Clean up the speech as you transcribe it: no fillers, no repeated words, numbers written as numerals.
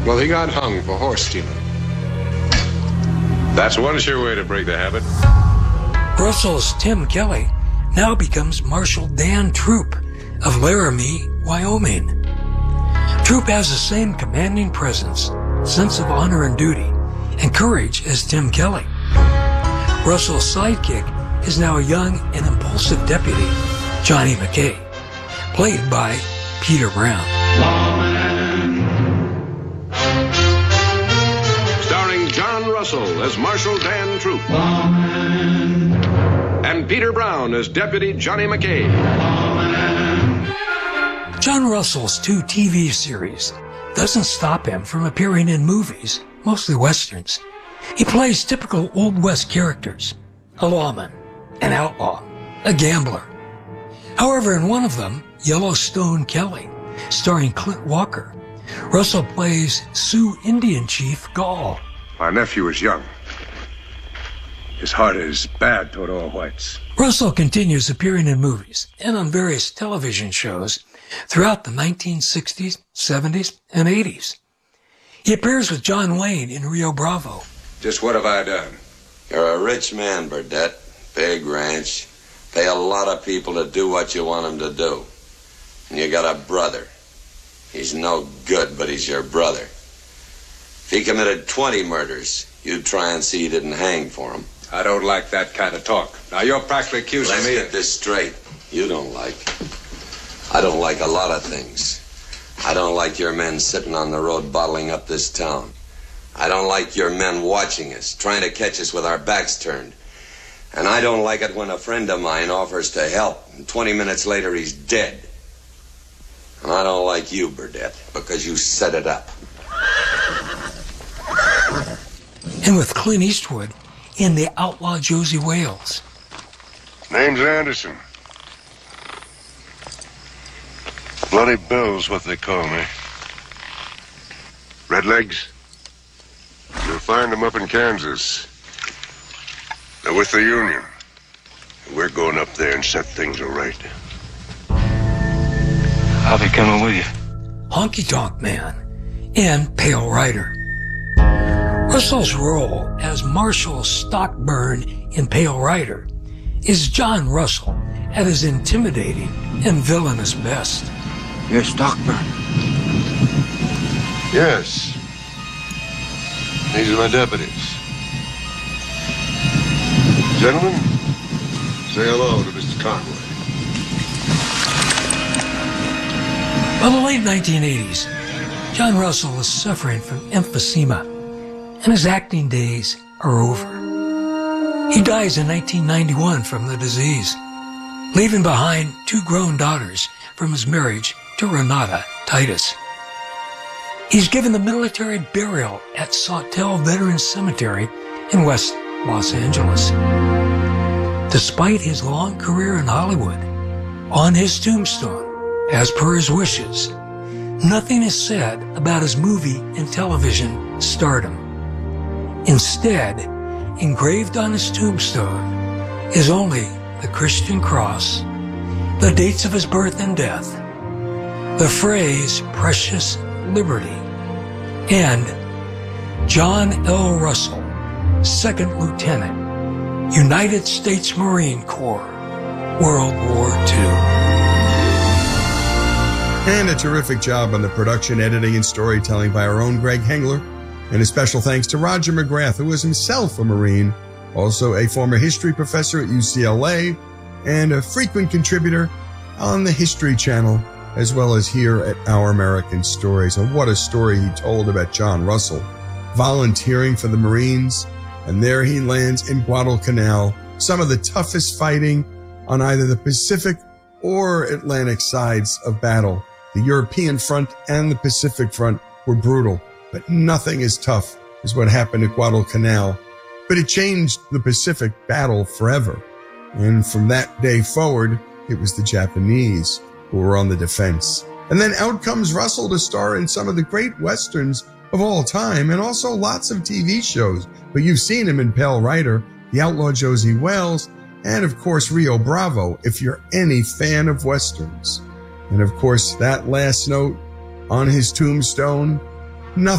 Well, he got hung for horse stealing. That's one sure way to break the habit. Russell's Tim Kelly now becomes Marshal Dan Troop of Laramie, Wyoming. Troop has the same commanding presence, sense of honor and duty, and courage as Tim Kelly. Russell's sidekick is now a young and impulsive deputy, Johnny McKay, played by Peter Brown. Starring John Russell as Marshal Dan Troop. And Peter Brown as Deputy Johnny McKay. John Russell's 2 TV series doesn't stop him from appearing in movies, mostly westerns. He plays typical Old West characters, a lawman, an outlaw, a gambler. However, in one of them, Yellowstone Kelly, starring Clint Walker, Russell plays Sioux Indian Chief Gall. My nephew is young. His heart is bad toward all whites. Russell continues appearing in movies and on various television shows throughout the 1960s, 70s, and 80s. He appears with John Wayne in Rio Bravo. Just what have I done? You're a rich man, Burdette. Big ranch. Pay a lot of people to do what you want them to do. And you got a brother. He's no good, but he's your brother. If he committed 20 murders, you'd try and see he didn't hang for him. I don't like that kind of talk. Now, you're practically accusing Let's me get this straight. You don't like. I don't like a lot of things. I don't like your men sitting on the road bottling up this town. I don't like your men watching us, trying to catch us with our backs turned. And I don't like it when a friend of mine offers to help, and 20 minutes later he's dead. And I don't like you, Burdette, because you set it up. And with Clint Eastwood in The Outlaw Josie Wales. Name's Anderson. Bloody Bill's what they call me. Redlegs? You'll find them up in Kansas. They're with the Union. We're going up there and set things right. I'll be coming with you. Honky Tonk Man and Pale Rider. Russell's role as Marshal Stockburn in Pale Rider is John Russell at his intimidating and villainous best. You're Stockburn. Yes. These are my deputies. Gentlemen, say hello to Mr. Conway. By the late 1980s, John Russell was suffering from emphysema, and his acting days are over. He dies in 1991 from the disease, leaving behind 2 grown daughters from his marriage to Renata Titus. He's given the military burial at Sawtelle Veterans Cemetery in West Los Angeles. Despite his long career in Hollywood, on his tombstone, as per his wishes, nothing is said about his movie and television stardom. Instead, engraved on his tombstone is only the Christian cross, the dates of his birth and death, the phrase Precious Liberty, and John L. Russell, 2nd Lieutenant, United States Marine Corps, World War II. And a terrific job on the production, editing, and storytelling by our own Greg Hengler. And a special thanks to Roger McGrath, who was himself a Marine, also a former history professor at UCLA, and a frequent contributor on the History Channel, as well as here at Our American Stories. And what a story he told about John Russell, volunteering for the Marines, and there he lands in Guadalcanal, some of the toughest fighting on either the Pacific or Atlantic sides of battle. The European front and the Pacific front were brutal, but nothing as tough as what happened at Guadalcanal. But it changed the Pacific battle forever. And from that day forward, it was the Japanese who were on the defense. And then out comes Russell to star in some of the great westerns of all time, and also lots of TV shows. But you've seen him in Pale Rider, The Outlaw Josie Wales, and of course Rio Bravo, if you're any fan of westerns. And of course, that last note on his tombstone, nothing